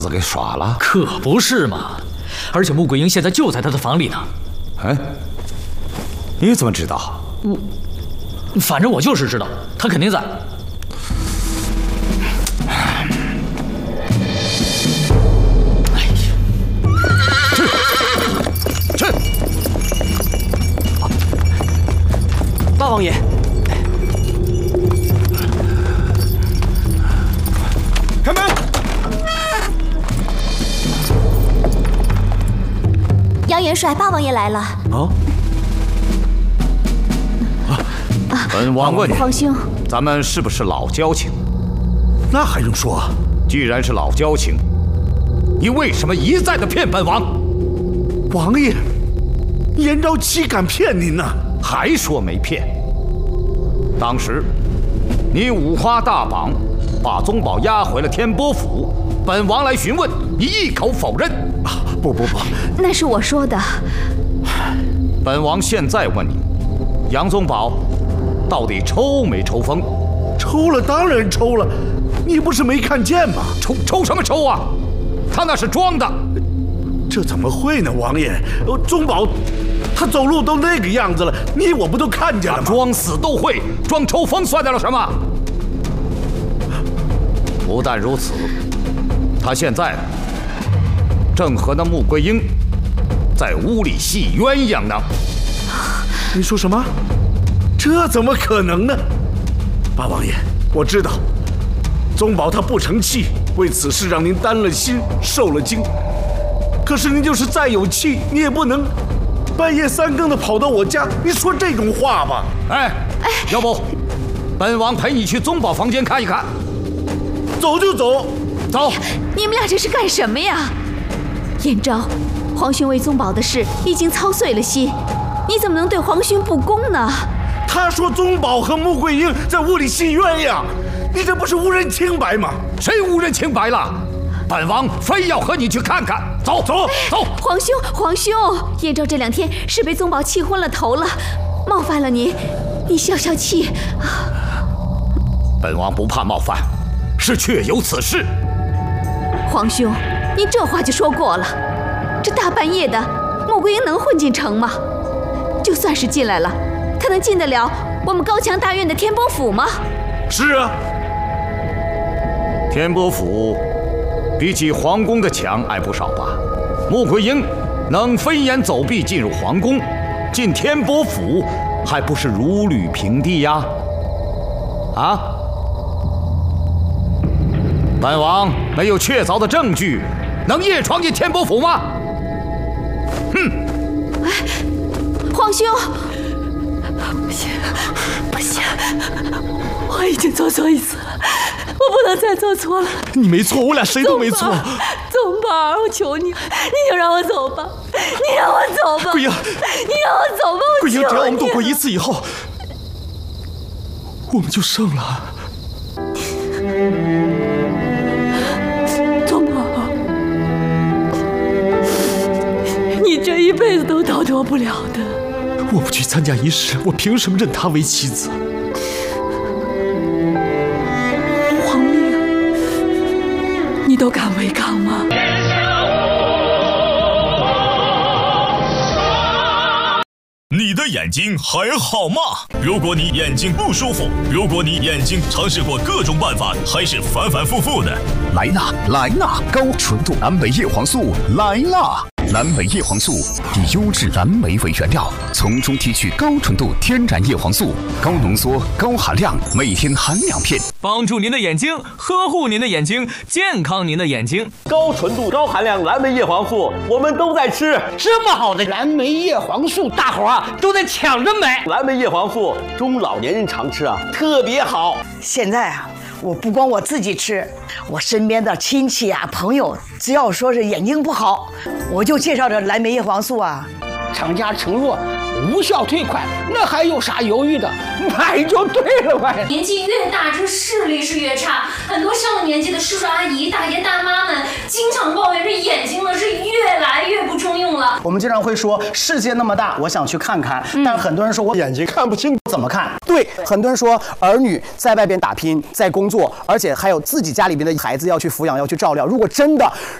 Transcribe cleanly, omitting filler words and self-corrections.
子给耍了？ 可不是嘛！而且穆桂英现在就在他的房里呢。 哎，你怎么知道？ 反正我就是知道，他肯定在。哎呀， 去！ 大王爷， 开门！ 杨元帅，八王爷来了。 本王问你， 皇兄， 咱们是不是老交情？ 那还用说？ 既然是老交情，你为什么一再的骗本王？ 王爷，颜昭岂敢骗您呢？ 还说没骗？当时你五花大绑，把宗保押回了天波府，本王来询问，你一口否认。 不， 那是我说的。 本王现在问你，杨宗保到底抽没抽风？ 抽了，当然抽了，你不是没看见吗？ 抽什么抽啊？他那是装的。 这怎么会呢，王爷？宗保他走路都那个样子了，你我不都看见了吗？ 装死都会，装抽风算得了什么？不但如此，他现在正和那穆桂英在屋里戏鸳鸯呢。 你说什么？这怎么可能呢？八王爷，我知道，宗保他不成器，为此事让您担了心，受了惊。可是您就是再有气，你也不能半夜三更的跑到我家，你说这种话吧？ 哎，要不，本王陪你去宗保房间看一看。 走就走， 走。 你们俩这是干什么呀？颜昭，皇兄为宗保的事已经操碎了心，你怎么能对皇兄不公呢？ 他说宗保和穆桂英在屋里戏鸳鸯，你这不是误人清白吗？ 谁误人清白了？本王非要和你去看看。走。 皇兄，颜昭这2天是被宗保气昏了头了，冒犯了您，你消消气。 本王不怕冒犯，是确有此事。 皇兄，您这话就说过了。这大半夜的，穆桂英能混进城吗？就算是进来了，她能进得了我们高墙大院的天波府吗？ 是啊， 天波府比起皇宫的墙矮不少吧？穆桂英能飞檐走壁进入皇宫，进天波府还不是如履平地呀？啊！本王没有确凿的证据，能夜闯进天波府吗？哼！ 皇兄， 不行，我已经做错一次了，我不能再做错了。 你没错，我俩谁都没错。 宗保，我求你，你就让我走吧，你让我走吧。 桂英， 你让我走吧， 桂英，只要我们躲过一次以后，我们就胜了。 宗保，你这一辈子都逃脱不了的。 我不去参加仪式，我凭什么认她为妻子？ 皇命，你都敢违抗吗？ 你的眼睛还好吗？如果你眼睛不舒服，如果你眼睛尝试过各种办法，还是反反复复的， 来啦！高纯度蓝莓叶黄素来啦！蓝莓叶黄素以优质蓝莓为原料，从中提取高纯度天然叶黄素，高浓缩、高含量，每天含2片， 帮助您的眼睛，呵护您的眼睛，健康您的眼睛。 高纯度、高含量蓝莓叶黄素，我们都在吃。 这么好的蓝莓叶黄素，大伙儿都在抢着买。 蓝莓叶黄素中老年人常吃啊，特别好。 现在啊，我不光我自己吃，我身边的亲戚啊、朋友，只要说是眼睛不好，我就介绍这蓝莓叶黄素啊。 厂家承诺无效退款，那还有啥犹豫的？买就对了呗。 年纪越大，这视力是越差。很多上了年纪的叔叔阿姨、大爷大妈们，经常抱怨这眼睛呢是越来越不中用了。 我们经常会说世界那么大，我想去看看，但很多人说我眼睛看不清，怎么看？对，很多人说儿女在外边打拼，在工作，而且还有自己家里边的孩子要去抚养，要去照料。如果真的